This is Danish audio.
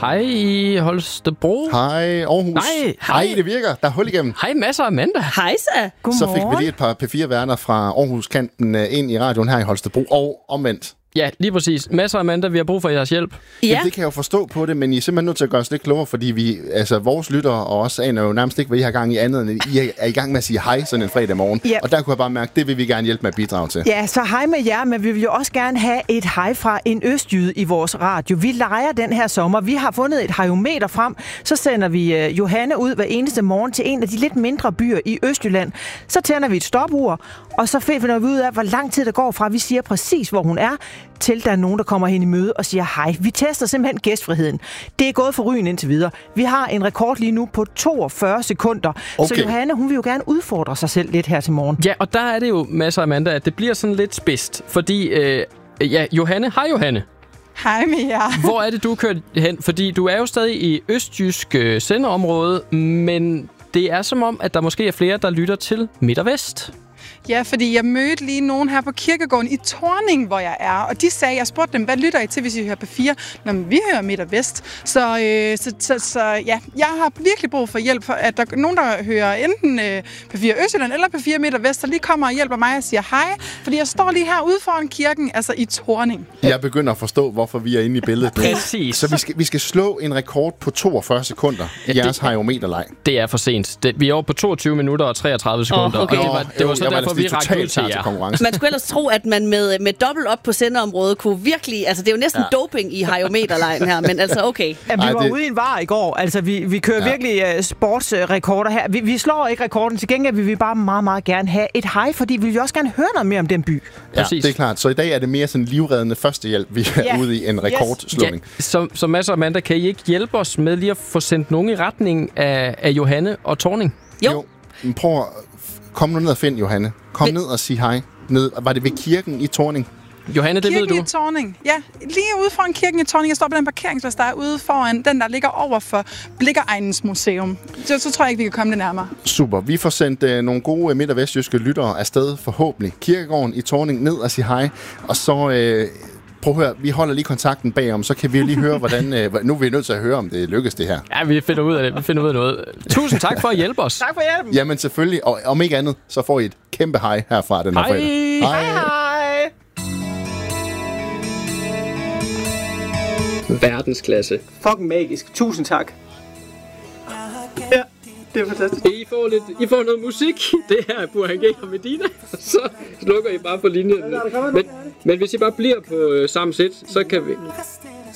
Hej i Holstebro. Hej Aarhus. Hej, det virker. Der er hul igennem. Hej Mads og Amanda. Hej så. Godmorgen. Så fik vi lige et par P4-værter fra Aarhus-kanten ind i radioen her i Holstebro, og omvendt. Ja, lige præcis. Mads og Amanda, vi har brug for jeres hjælp. Ja. Jamen, det kan jeg jo forstå på det, men I er simpelthen nødt til at gøre os lidt klogere, fordi vi, altså vores lyttere og os aner jo nærmest ikke, hvad I har gang i andet, end I er i gang med at sige hej sådan en fredag morgen. Ja. Og der kunne jeg bare mærke, det vil vi gerne hjælpe med at bidrage til. Ja, så hej med jer, men vi vil jo også gerne have et hej fra en østjyde i vores radio. Vi leger den her sommer. Vi har fundet et hejometer frem. Så sender vi Johanne ud hver eneste morgen til en af de lidt mindre byer i Østjylland. Så tænder vi et stopur, og så finder vi ud af, hvor lang tid der går fra, vi siger præcis, hvor hun er, til der er nogen, der kommer hen i møde og siger hej. Vi tester simpelthen gæstfriheden. Det er gået for ryen indtil videre. Vi har en rekord lige nu på 42 sekunder. Okay. Så Johanne, hun vil jo gerne udfordre sig selv lidt her til morgen. Ja, og der er det jo, Mads og Amanda, at det bliver sådan lidt spidst. Fordi, Johanne. Hej Johanne. Hej med jer. Hvor er det, du kører hen? Fordi du er jo stadig i østjysk sendeområde, men det er som om, at der måske er flere, der lytter til Midt og Vest. Ja, fordi jeg mødte lige nogen her på kirkegården i Thorning, hvor jeg er. Og de sagde, jeg spurgte dem, hvad lytter I til, hvis I hører P4? Nå, men vi hører Midt og Vest. Så ja, jeg har virkelig brug for hjælp, for at der er nogen, der hører enten P4 Østjylland eller P4 Midt og Vest, der lige kommer og hjælper mig og siger hej. Fordi jeg står lige herude foran kirken, altså i Thorning. Jeg begynder at forstå, hvorfor vi er inde i billedet. Præcis. Så vi skal slå en rekord på 42 sekunder i jeres hejometerleg. Det er for sent. Vi er over på 22 minutter og 33 sekunder. Okay. Og det var så derfor, vi rakte ud til jer. Man skulle ellers tro, at man med dobbelt op på sendeområdet kunne virkelig... Altså, det er jo næsten doping i hejometerlejen her, men altså, okay. Ja, vi var ude i en var i går. Altså, vi kører virkelig sportsrekorder her. Vi slår ikke rekorden. Til gengæld vil vi bare meget, meget gerne have et hej, fordi vi vil også gerne høre noget mere om den by. Ja, det er klart. Så i dag er det mere sådan livreddende førstehjælp, vi er ude i en rekordslutning. Ja, så Mads og Amanda, kan I ikke hjælpe os med lige at få sendt nogen i retning af Johanne og Thorning? Jo. Men prøv at komme nu ned og find Johanne. Kom ned og sig hej. Var det ved kirken i Thorning? Johanne, det ved du. Kirken i Thorning. Ja, lige ude foran kirken i Thorning. Jeg står på den parkeringsplads, der er ude foran den, der ligger over for Blikkeregnens Museum. Så tror jeg ikke, vi kan komme det nærmere. Super. Vi får sendt nogle gode midt- og vestjyske lyttere afsted forhåbentlig. Kirkegården i Thorning ned og sige hej. Og så... prøv at høre, vi holder lige kontakten bagom, så kan vi lige høre, hvordan... nu er vi nødt til at høre, om det lykkes, det her. Ja, vi finder ud af det. Vi finder ud af noget. Tusind tak for at hjælpe os. Tak for hjælpen. Jamen selvfølgelig, og om ikke andet, så får I et kæmpe hej herfra den her fredag. Hej. Verdensklasse. Fucking magisk. Tusind tak. Ja, det er fantastisk. I får noget musik. Det her er Burhan G og Medina. Så slukker I bare for linjen. Men hvis I bare bliver på samme sæt, så kan vi...